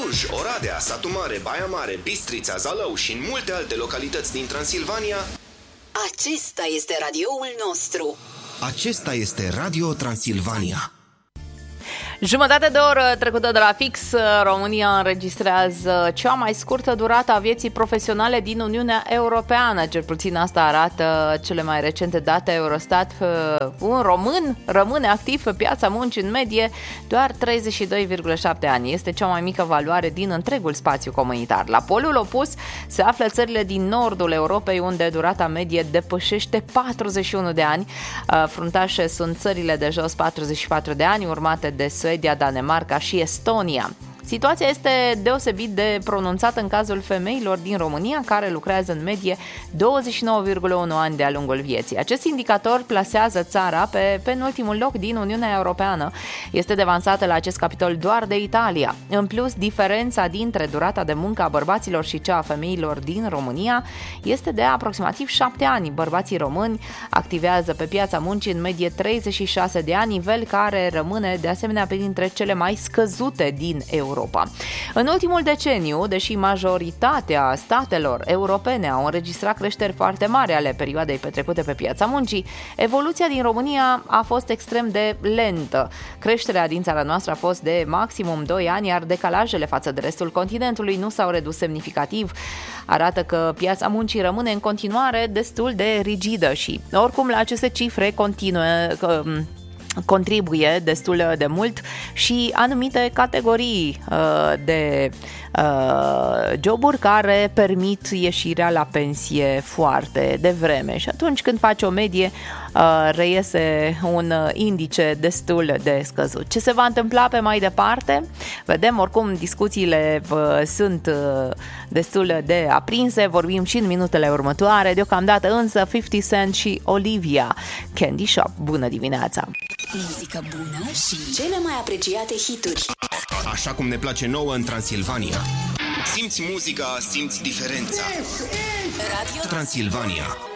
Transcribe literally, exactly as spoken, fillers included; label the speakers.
Speaker 1: Gorj, Oradea, Satu Mare, Baia Mare, Bistrița, Zalău și în multe alte localități din Transilvania.
Speaker 2: Acesta este radioul nostru.
Speaker 1: Acesta este Radio Transilvania.
Speaker 3: Jumătate de oră trecută de la fix, România înregistrează cea mai scurtă durată a vieții profesionale din Uniunea Europeană. Cel puțin asta arată cele mai recente date Eurostat. Un român rămâne activ pe piața muncii în medie doar treizeci și doi virgulă șapte ani. Este cea mai mică valoare din întregul spațiu comunitar. La polul opus se află țările din nordul Europei, unde durata medie depășește patruzeci și unu de ani. Fruntașe sunt țările de jos, patruzeci și patru de ani, urmate de Suedia, Danemarca și Estonia. Situația este deosebit de pronunțată în cazul femeilor din România, care lucrează în medie douăzeci și nouă virgulă unu ani de-a lungul vieții. Acest indicator plasează țara pe penultimul loc din Uniunea Europeană. Este devansată la acest capitol doar de Italia. În plus, diferența dintre durata de muncă a bărbaților și cea a femeilor din România este de aproximativ șapte ani. Bărbații români activează pe piața muncii în medie treizeci și șase de ani, nivel care rămâne de asemenea printre cele mai scăzute din Europa. În ultimul deceniu, deși majoritatea statelor europene au înregistrat creșteri foarte mari ale perioadei petrecute pe piața muncii, evoluția din România a fost extrem de lentă. Creșterea din țara noastră a fost de maximum doi ani, iar decalajele față de restul continentului nu s-au redus semnificativ. Arată că piața muncii rămâne în continuare destul de rigidă și, oricum, la aceste cifre continuă contribuie destul de mult și anumite categorii uh, de uh, joburi care permit ieșirea la pensie foarte devreme. Și atunci când faci o medie, uh, reiese un indice destul de scăzut. Ce se va întâmpla pe mai departe? Vedem, oricum, discuțiile uh, sunt uh, destul de aprinse, vorbim și în minutele următoare. Deocamdată însă fifty Cent și Olivia, Candy Shop. Bună dimineața!
Speaker 2: Muzică bună și cele mai apreciate hituri.
Speaker 1: Așa cum ne place nouă în Transilvania. Simți muzica, simți diferența. Radio Transilvania.